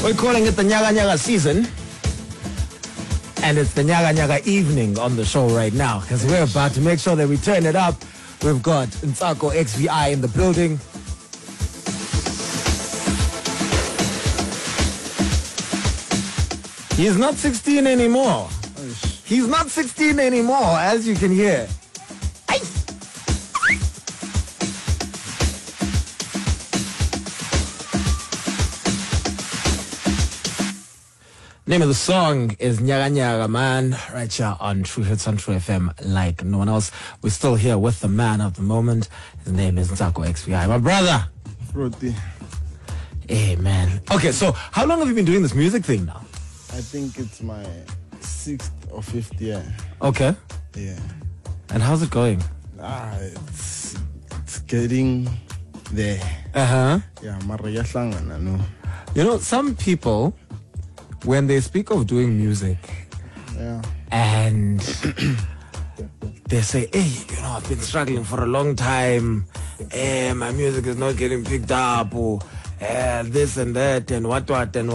We're calling it the Nyaga Nyaga season. And it's the Nyaga Nyaga evening on the show right now, because we're about to make sure that we turn it up. We've got Nsako XVI in the building. He's not 16 anymore. He's not 16 anymore, as you can hear. Name of the song is Nyaga Nyaga Man, right here on True Hits on True FM like no one else. We're still here with the man of the moment. His name is Nsako XVI. My brother. Roti. Hey, man. Okay, so how long have you been doing this music thing now? I think it's my 6th or 5th year. Okay. Yeah. And how's it going? It's getting there. Uh-huh. Yeah, Mariahlangana, no. You know, some people, when they speak of doing music, Yeah. and they say, hey, you know, I've been struggling for a long time. My music is not getting picked up, or this and that, and what.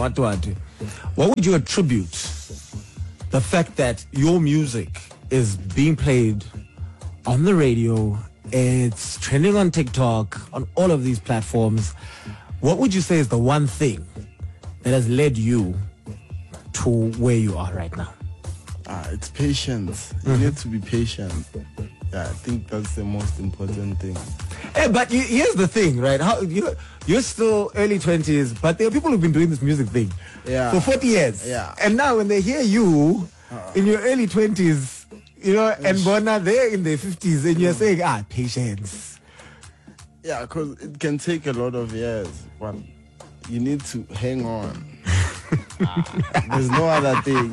What would you attribute the fact that your music is being played on the radio, it's trending on TikTok, on all of these platforms? What would you say is the one thing that has led you to where you are right now? It's patience. You need to be patient. Yeah, I think that's the most important thing. Hey, but here's the thing, right? You're still early 20s, but there are people who've been doing this music thing for 40 years. Yeah. And now when they hear you in your early 20s, you know, and Bona, they're in their 50s, and you're saying, patience. Yeah, because it can take a lot of years, but you need to hang on. There's no other thing.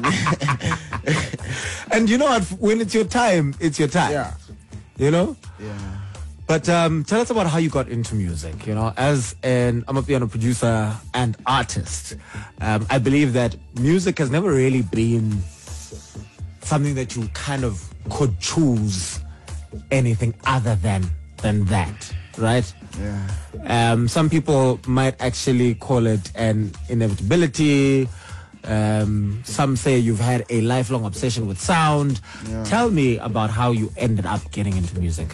And you know what? When it's your time, it's your time. Yeah. You know? Yeah. But tell us about how you got into music. You know, as I'm a piano producer and artist, I believe that music has never really been something that you kind of could choose anything other than that, right? Yeah. Some people might actually call it an inevitability. Some say you've had a lifelong obsession with sound. Yeah. Tell me about how you ended up getting into music.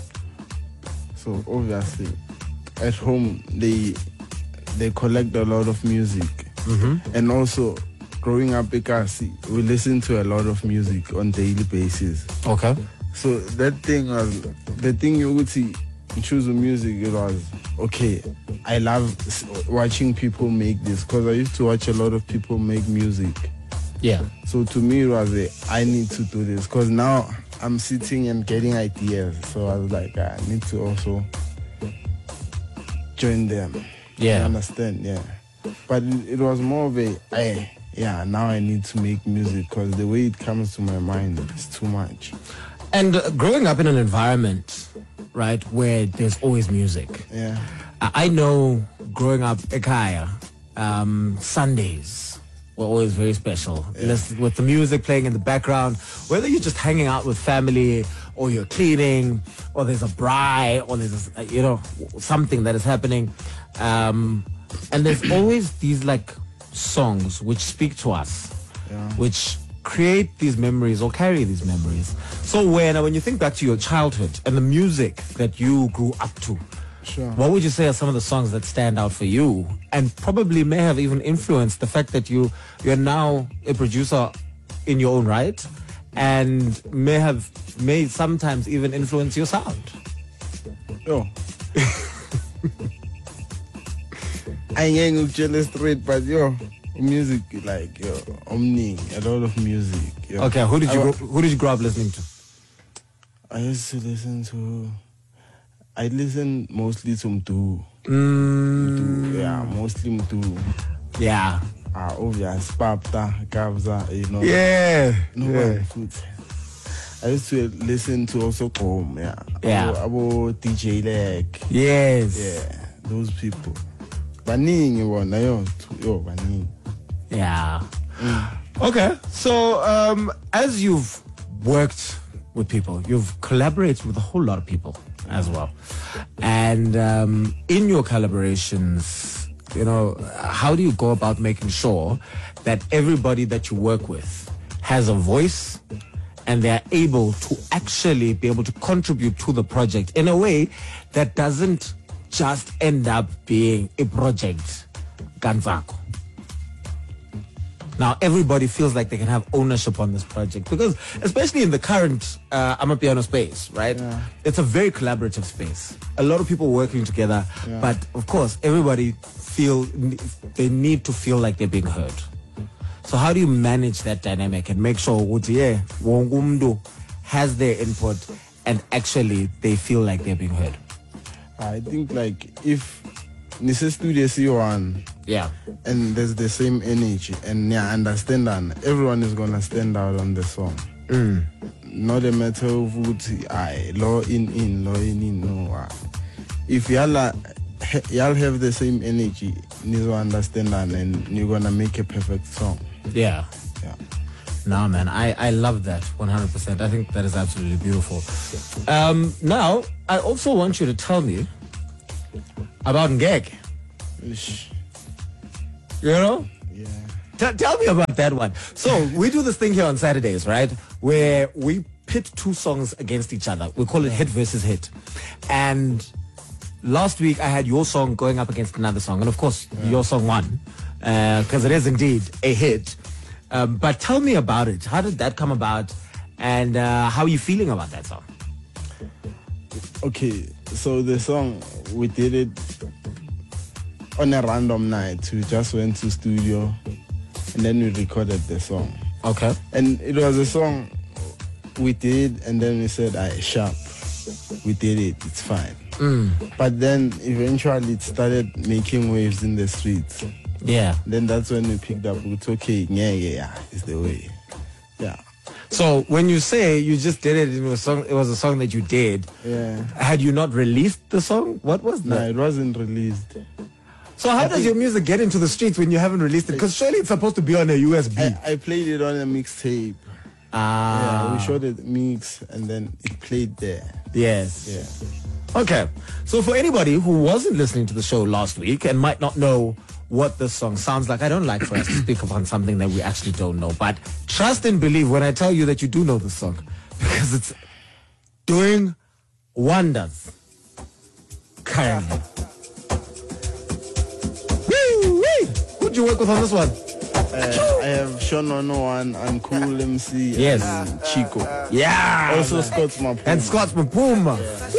So obviously, at home they collect a lot of music, and also growing up in Kasi, we listen to a lot of music on daily basis. Okay. So that thing was the thing you would see. Choose the music. It was okay. I love watching people make this because I used to watch a lot of people make music. Yeah. So to me, it was I need to do this because now I'm sitting and getting ideas. So I was like, I need to also join them. Yeah. You understand? Yeah. But it was more of now I need to make music because the way it comes to my mind is too much. And growing up in an environment, right, where there's always music. Yeah. I know growing up Ekaya, Sundays were always very special. Yeah. With the music playing in the background, whether you're just hanging out with family or you're cleaning or there's a braai or there's, something that is happening. And there's always these like songs which speak to us, which create these memories or carry these memories. So when you think back to your childhood and the music that you grew up to, Sure. what would you say are some of the songs that stand out for you and probably may have even influenced the fact that you're now a producer in your own right and may sometimes even influence your sound? Yo. I ain't jealous straight, but music like omni, a lot of music. Yo. Okay, who did you grow up listening to? I used to listen to. I listen mostly to Mtu. Yeah, mostly Mtu. Yeah. Obvious, Papta, Kabza, Yeah. Food. I used to listen to also Kom, Abo DJ Leg. Yes. Yeah, those people. Baning, Baning. Yeah. Okay. So, as you've worked with people, you've collaborated with a whole lot of people as well. And in your collaborations, You know, how do you go about making sure that everybody that you work with has a voice and they're able to actually be able to contribute to the project in a way that doesn't just end up being a project? Ganzako. Now everybody feels like they can have ownership on this project, because especially in the current Amapiano space, right? Yeah. It's a very collaborative space. A lot of people working together, but of course everybody they need to feel like they're being heard. So how do you manage that dynamic and make sure wonke has their input and actually they feel like they're being heard? I think like if Nise Studio C1 and there's the same energy and understand that everyone is gonna stand out on the song. Not a matter of law in no. If y'all have the same energy, you need to understand that and you're gonna make a perfect song. Yeah. No, man, I love that 100%. I think that is absolutely beautiful. Now, I also want you to tell me about Ngek. You know? Yeah. Tell me about that one. So, we do this thing here on Saturdays, right? Where we pit two songs against each other. We call it hit versus hit. And last week, I had your song going up against another song. And of course, your song won. Because it is indeed a hit. But tell me about it. How did that come about? And how are you feeling about that song? Okay, so the song, we did it on a random night. We just went to studio and then we recorded the song. Okay. And it was a song we did and then we said, sharp. We did it, it's fine. But then eventually it started making waves in the streets. Yeah. Then that's when we picked up, it's okay, yeah, it's the way. Yeah. So when you say you just did it, it was a song that you did. Yeah. Had you not released the song? What was that? No, it wasn't released. So how does your music get into the streets when you haven't released it? Because surely it's supposed to be on a USB. I played it on a mixtape. Yeah, we showed it mix and then it played there. Yes. Yeah. Okay. So for anybody who wasn't listening to the show last week and might not know what this song sounds like, I don't like for us to speak upon something that we actually don't know. But trust and believe when I tell you that you do know this song, because it's doing wonders currently. Woo-wee! Who'd you work with on this one? I have Sean Ono and Cool MC Yes. and Chico. Yeah. Also Scott's Mapuma. And Scott's Mapuma.